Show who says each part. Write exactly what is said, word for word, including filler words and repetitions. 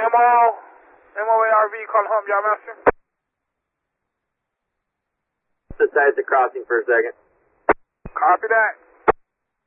Speaker 1: M O, M O A R V, call home, Yard Master.
Speaker 2: Sit tight at the crossing for a second.
Speaker 1: Copy that.